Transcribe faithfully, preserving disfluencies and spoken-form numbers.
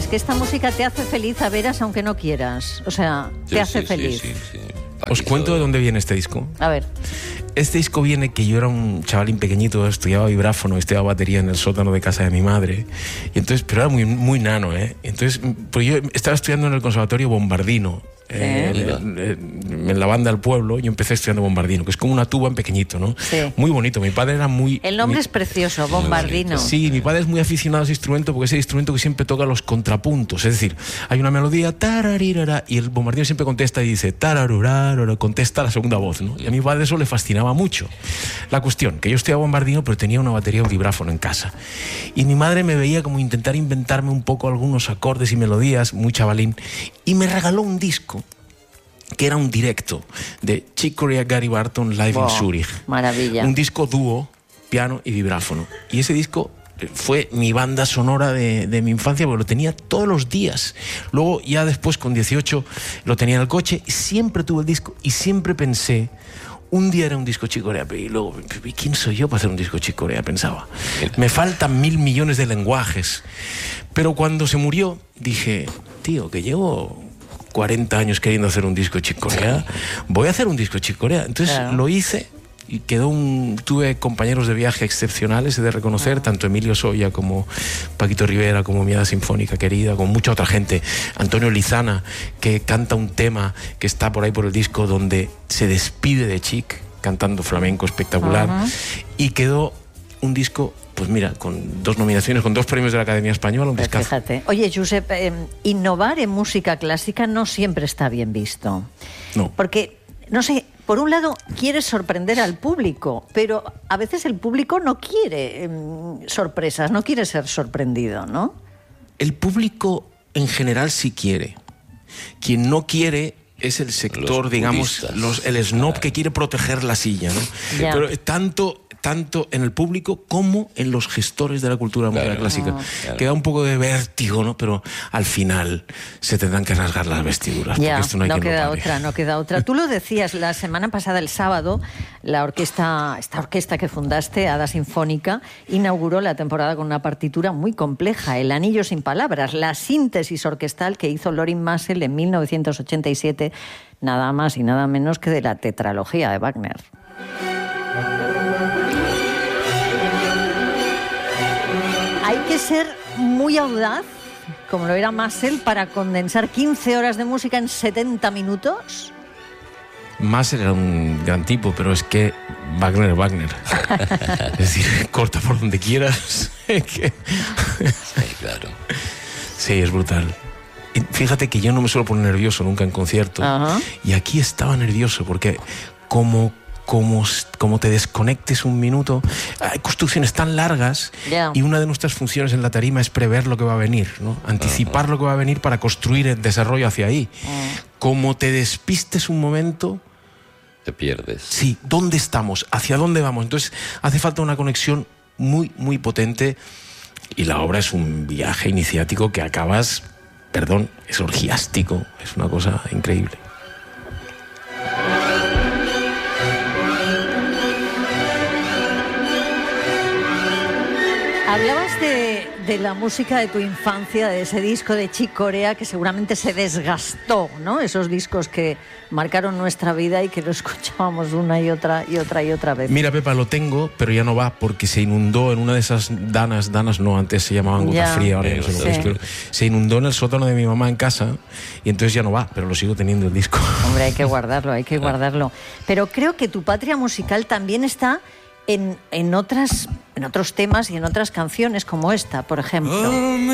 es que esta música te hace feliz a veras aunque no quieras. O sea, te Sí, hace sí, feliz. sí, sí, sí. Os cuento de dónde viene este disco. A ver. Este disco viene que yo era un chavalín pequeñito, estudiaba vibráfono, estudiaba batería en el sótano de casa de mi madre. Y entonces, pero era muy, muy nano, ¿eh? Entonces, pues yo estaba estudiando en el Conservatorio Bombardino. Sí. Eh, en, en la banda del pueblo yo empecé estudiando bombardino, que es como una tuba en pequeñito, ¿no? Sí. Muy bonito. Mi padre era muy... El nombre mi, es precioso, Bombardino. Sí, mi padre es muy aficionado a ese instrumento porque es el instrumento que siempre toca los contrapuntos. Es decir, hay una melodía tararirara, y el bombardino siempre contesta y dice tararurara, contesta la segunda voz, ¿no? Y a mi padre eso le fascinaba mucho. La cuestión, que yo estudiaba bombardino pero tenía una batería, un vibráfono en casa. Y mi madre me veía como intentar inventarme un poco algunos acordes y melodías, muy chavalín, y me regaló un disco que era un directo de Chick Corea, Gary Barton, live Wow, en Zúrich. Maravilla. Un disco dúo, piano y vibráfono. Y ese disco fue mi banda sonora de, de mi infancia, porque lo tenía todos los días. Luego, ya después, con dieciocho, lo tenía en el coche y siempre tuve el disco y siempre pensé, un día era un disco Chick Corea, y luego, ¿quién soy yo para hacer un disco Chick Corea? Pensaba. Me faltan mil millones de lenguajes. Pero cuando se murió, dije, tío, que llevo cuarenta años queriendo hacer un disco Chick Corea, voy a hacer un disco Chick Corea. Entonces claro. lo hice y quedó un... Tuve compañeros de viaje excepcionales, he de reconocer, tanto Emilio Soya como Paquito Rivera, como Mi Hada Sinfónica Querida, con mucha otra gente. Antonio Lizana, que canta un tema que está por ahí por el disco donde se despide de Chick, cantando flamenco espectacular. Uh-huh. Y quedó un disco... Pues mira, con dos nominaciones, con dos premios de la Academia Española, un pues discazo. Fíjate. Oye, Josep, eh, innovar en música clásica no siempre está bien visto. No. Porque, no sé, por un lado quieres sorprender al público, pero a veces el público no quiere eh, sorpresas, no quiere ser sorprendido, ¿no? El público en general sí quiere. Quien no quiere es el sector, los digamos, los, el snob claro. que quiere proteger la silla, ¿no? Ya. Pero tanto... tanto en el público como en los gestores de la cultura claro, musical clásica. Oh, claro. Queda un poco de vértigo, ¿no? Pero al final se tendrán que rasgar las vestiduras. Ya, esto no, hay no quien queda lo pare. otra, no queda otra. Tú lo decías la semana pasada, el sábado, la orquesta, esta orquesta que fundaste, Hada Sinfónica, inauguró la temporada con una partitura muy compleja, El Anillo sin palabras, la síntesis orquestal que hizo Lorin Maazel en mil novecientos ochenta y siete, nada más y nada menos que de la tetralogía de Wagner. Hay que ser muy audaz, como lo era Maazel, para condensar quince horas de música en setenta minutos. Maazel era un gran tipo, pero es que Wagner es Wagner. Es decir, corta por donde quieras. Sí, claro. Sí, es brutal. Y fíjate que yo no me suelo poner nervioso nunca en concierto. Ajá. Y aquí estaba nervioso porque como... Como, como te desconectes un minuto, hay construcciones tan largas yeah. y una de nuestras funciones en la tarima es prever lo que va a venir, ¿no? Anticipar uh-huh. lo que va a venir para construir el desarrollo hacia ahí. Uh-huh. Como te despistes un momento, te pierdes. Sí, ¿dónde estamos? ¿Hacia dónde vamos? Entonces hace falta una conexión muy, muy potente y la obra es un viaje iniciático que acabas, perdón, es orgiástico, es una cosa increíble. Hablabas de, de la música de tu infancia, de ese disco de Chick Corea que seguramente se desgastó, ¿no? Esos discos que marcaron nuestra vida y que lo escuchábamos una y otra y otra y otra vez. Mira, Pepa, lo tengo, pero ya no va porque se inundó en una de esas danas, danas no, antes se llamaban gota ya, fría, ahora no sé lo que es, pero se inundó en el sótano de mi mamá en casa y entonces ya no va, pero lo sigo teniendo el disco. Hombre, hay que guardarlo, hay que guardarlo. Pero creo que tu patria musical también está en, en, otras, en otros temas y en otras canciones como esta, por ejemplo.